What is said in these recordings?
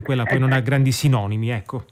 quella poi non ha grandi sinonimi, ecco.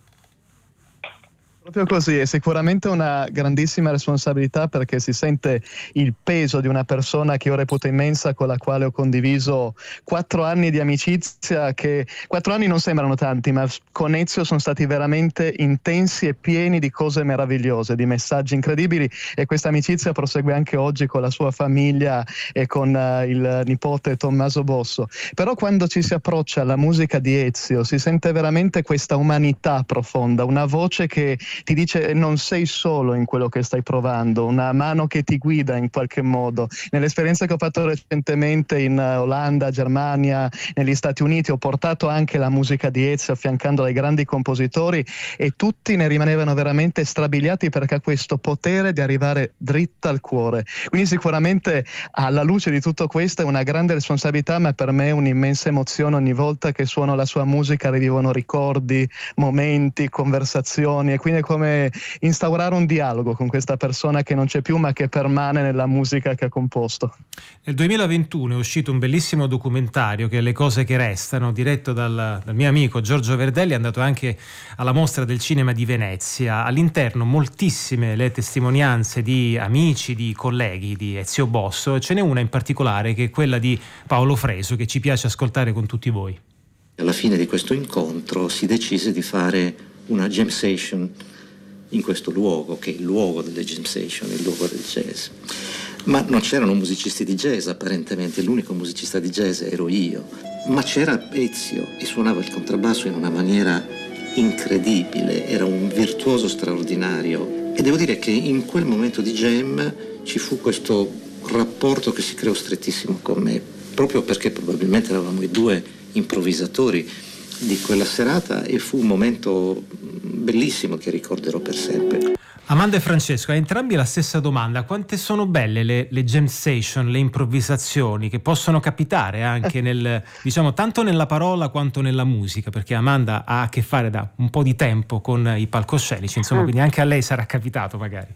Proprio così, è sicuramente una grandissima responsabilità, perché si sente il peso di una persona che io reputo immensa, con la quale ho condiviso 4 anni di amicizia, che 4 anni non sembrano tanti, ma con Ezio sono stati veramente intensi e pieni di cose meravigliose, di messaggi incredibili, e questa amicizia prosegue anche oggi con la sua famiglia e con il nipote Tommaso Bosso. Però quando ci si approccia alla musica di Ezio si sente veramente questa umanità profonda, una voce che ti dice non sei solo in quello che stai provando, una mano che ti guida in qualche modo. Nell'esperienza che ho fatto recentemente in Olanda, Germania, negli Stati Uniti, ho portato anche la musica di Ezio affiancando ai grandi compositori, e tutti ne rimanevano veramente strabiliati, perché ha questo potere di arrivare dritta al cuore. Quindi sicuramente, alla luce di tutto questo, è una grande responsabilità, ma per me è un'immensa emozione ogni volta che suono la sua musica. Rivivono ricordi, momenti, conversazioni, e quindi è come instaurare un dialogo con questa persona che non c'è più, ma che permane nella musica che ha composto. Nel 2021 è uscito un bellissimo documentario, che è Le cose che restano, diretto dal mio amico Giorgio Verdelli, è andato anche alla Mostra del Cinema di Venezia. All'interno moltissime le testimonianze di amici, di colleghi di Ezio Bosso, e ce n'è una in particolare che è quella di Paolo Fresu, che ci piace ascoltare con tutti voi. Alla fine di questo incontro si decise di fare una jam session in questo luogo, che è il luogo delle jam session, il luogo del jazz. Ma non c'erano musicisti di jazz, apparentemente l'unico musicista di jazz ero io, ma c'era Ezio e suonava il contrabbasso in una maniera incredibile, era un virtuoso straordinario, e devo dire che in quel momento di jam ci fu questo rapporto che si creò strettissimo con me, proprio perché probabilmente eravamo i due improvvisatori di quella serata, e fu un momento bellissimo che ricorderò per sempre. Amanda e Francesco, a entrambi la stessa domanda: quante sono belle le jam session, le improvvisazioni che possono capitare anche diciamo, tanto nella parola quanto nella musica, perché Amanda ha a che fare da un po' di tempo con i palcoscenici, insomma, quindi anche a lei sarà capitato magari.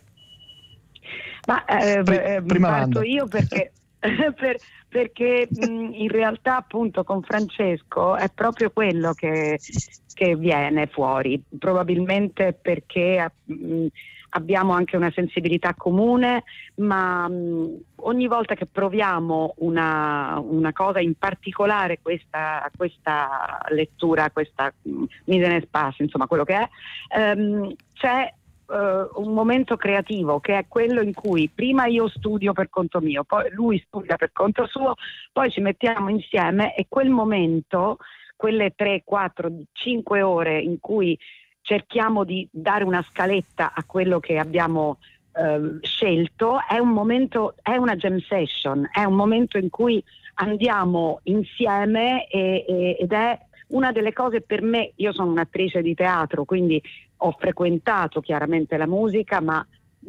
Ma prima parto Amanda. io perché perché in realtà appunto con Francesco è proprio quello che viene fuori, probabilmente perché abbiamo anche una sensibilità comune, ma ogni volta che proviamo una cosa in particolare, questa lettura, questa mise en espace, insomma quello che è, c'è un momento creativo che è quello in cui prima io studio per conto mio, poi lui studia per conto suo, poi ci mettiamo insieme, e quel momento, quelle 3, 4, 5 ore in cui cerchiamo di dare una scaletta a quello che abbiamo scelto, è un momento, è una jam session, è un momento in cui andiamo insieme ed è una delle cose per me. Io sono un'attrice di teatro, quindi ho frequentato chiaramente la musica, ma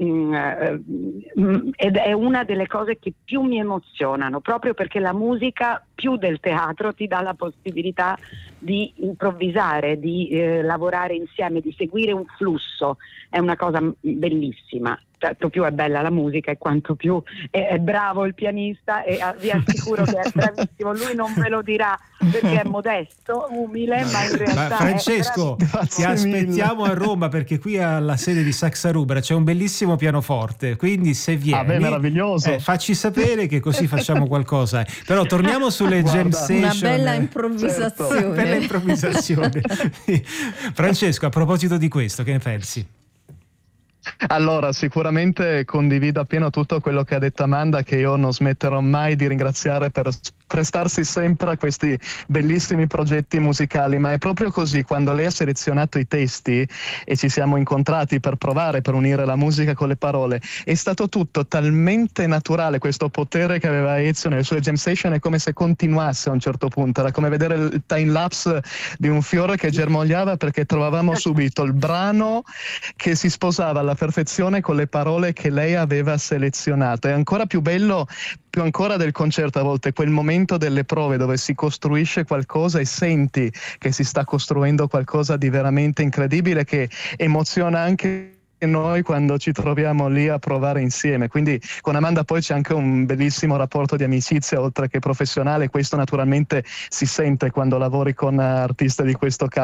ed è una delle cose che più mi emozionano, proprio perché la musica, più del teatro, ti dà la possibilità di improvvisare, di lavorare insieme, di seguire un flusso. È una cosa bellissima. Tanto più è bella la musica e quanto più è bravo il pianista, e vi assicuro che è bravissimo. Lui non ve lo dirà perché è modesto, umile, ma in realtà Francesco, ti aspettiamo a Roma, perché qui alla sede di Saxa Rubra c'è un bellissimo pianoforte, quindi se vieni, meraviglioso. facci sapere, che così facciamo qualcosa. Però torniamo sulle jam session. Una bella improvvisazione. Certo. Una bella improvvisazione. Francesco, a proposito di questo, che ne pensi? Allora, sicuramente condivido appieno tutto quello che ha detto Amanda, che io non smetterò mai di ringraziare per prestarsi sempre a questi bellissimi progetti musicali. Ma è proprio così, quando lei ha selezionato i testi e ci siamo incontrati per provare, per unire la musica con le parole, è stato tutto talmente naturale. Questo potere che aveva Ezio nelle sue jam session è come se continuasse a un certo punto, era come vedere il time lapse di un fiore che germogliava, perché trovavamo subito il brano che si sposava alla perfezione con le parole che lei aveva selezionato. È ancora più bello, più ancora del concerto, a volte quel momento delle prove dove si costruisce qualcosa e senti che si sta costruendo qualcosa di veramente incredibile, che emoziona anche noi quando ci troviamo lì a provare insieme. Quindi con Amanda poi c'è anche un bellissimo rapporto di amicizia oltre che professionale. Questo naturalmente si sente quando lavori con artisti di questo